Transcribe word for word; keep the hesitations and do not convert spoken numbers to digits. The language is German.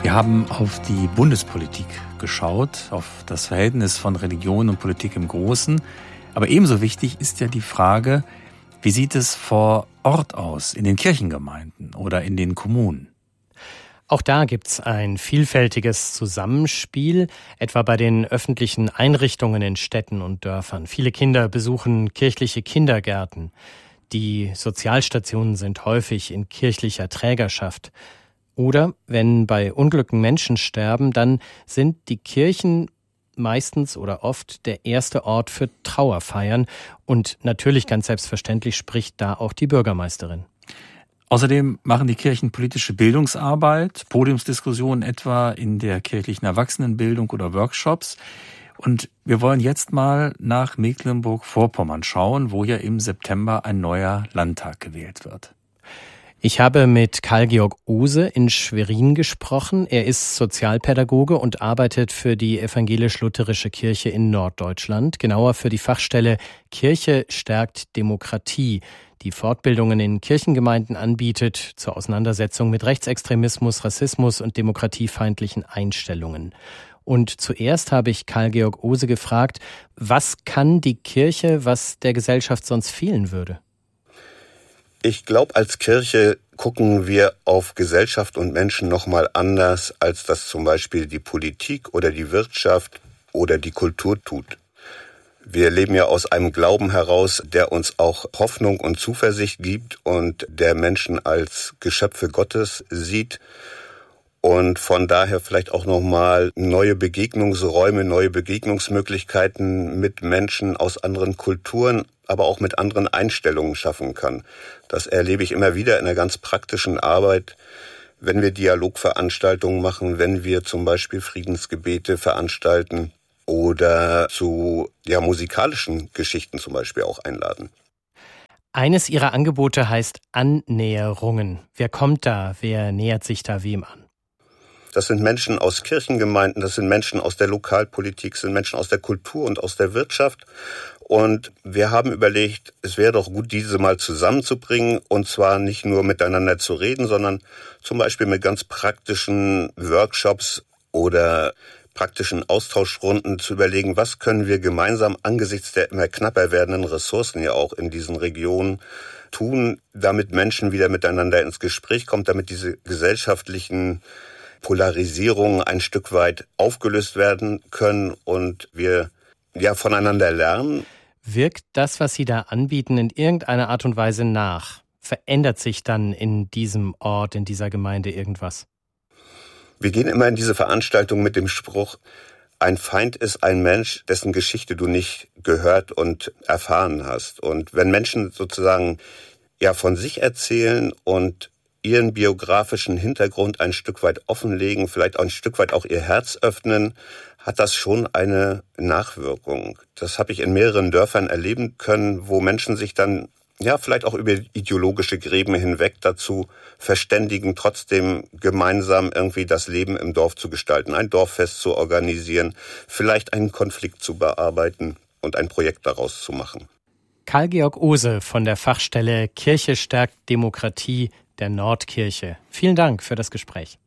Wir haben auf die Bundespolitik geschaut, auf das Verhältnis von Religion und Politik im Großen. Aber ebenso wichtig ist ja die Frage, wie sieht es vor Ort aus, in den Kirchengemeinden oder in den Kommunen? Auch da gibt's ein vielfältiges Zusammenspiel, etwa bei den öffentlichen Einrichtungen in Städten und Dörfern. Viele Kinder besuchen kirchliche Kindergärten. Die Sozialstationen sind häufig in kirchlicher Trägerschaft. Oder wenn bei Unglücken Menschen sterben, dann sind die Kirchen meistens oder oft der erste Ort für Trauerfeiern. Und natürlich ganz selbstverständlich spricht da auch die Bürgermeisterin. Außerdem machen die Kirchen politische Bildungsarbeit, Podiumsdiskussionen etwa in der kirchlichen Erwachsenenbildung oder Workshops. Und wir wollen jetzt mal nach Mecklenburg-Vorpommern schauen, wo ja im September ein neuer Landtag gewählt wird. Ich habe mit Karl-Georg Ohse in Schwerin gesprochen. Er ist Sozialpädagoge und arbeitet für die evangelisch-lutherische Kirche in Norddeutschland, genauer für die Fachstelle Kirche stärkt Demokratie, die Fortbildungen in Kirchengemeinden anbietet zur Auseinandersetzung mit Rechtsextremismus, Rassismus und demokratiefeindlichen Einstellungen. Und zuerst habe ich Karl-Georg Ohse gefragt, was kann die Kirche, was der Gesellschaft sonst fehlen würde? Ich glaube, als Kirche gucken wir auf Gesellschaft und Menschen nochmal anders, als das zum Beispiel die Politik oder die Wirtschaft oder die Kultur tut. Wir leben ja aus einem Glauben heraus, der uns auch Hoffnung und Zuversicht gibt und der Menschen als Geschöpfe Gottes sieht. Und von daher vielleicht auch nochmal neue Begegnungsräume, neue Begegnungsmöglichkeiten mit Menschen aus anderen Kulturen, aber auch mit anderen Einstellungen schaffen kann. Das erlebe ich immer wieder in der ganz praktischen Arbeit, wenn wir Dialogveranstaltungen machen, wenn wir zum Beispiel Friedensgebete veranstalten oder zu ja, musikalischen Geschichten zum Beispiel auch einladen. Eines Ihrer Angebote heißt Annäherungen. Wer kommt da? Wer nähert sich da wem an? Das sind Menschen aus Kirchengemeinden, das sind Menschen aus der Lokalpolitik, das sind Menschen aus der Kultur und aus der Wirtschaft. Und wir haben überlegt, es wäre doch gut, diese mal zusammenzubringen und zwar nicht nur miteinander zu reden, sondern zum Beispiel mit ganz praktischen Workshops oder praktischen Austauschrunden zu überlegen, was können wir gemeinsam angesichts der immer knapper werdenden Ressourcen ja auch in diesen Regionen tun, damit Menschen wieder miteinander ins Gespräch kommen, damit diese gesellschaftlichen Polarisierungen ein Stück weit aufgelöst werden können und wir ja voneinander lernen. Wirkt das, was Sie da anbieten, in irgendeiner Art und Weise nach? Verändert sich dann in diesem Ort, in dieser Gemeinde irgendwas? Wir gehen immer in diese Veranstaltung mit dem Spruch, ein Feind ist ein Mensch, dessen Geschichte du nicht gehört und erfahren hast. Und wenn Menschen sozusagen ja von sich erzählen und ihren biografischen Hintergrund ein Stück weit offenlegen, vielleicht auch ein Stück weit auch ihr Herz öffnen, hat das schon eine Nachwirkung. Das habe ich in mehreren Dörfern erleben können, wo Menschen sich dann ja vielleicht auch über ideologische Gräben hinweg dazu verständigen, trotzdem gemeinsam irgendwie das Leben im Dorf zu gestalten, ein Dorffest zu organisieren, vielleicht einen Konflikt zu bearbeiten und ein Projekt daraus zu machen. Karl-Georg Ohse von der Fachstelle Kirche stärkt Demokratie der Nordkirche. Vielen Dank für das Gespräch.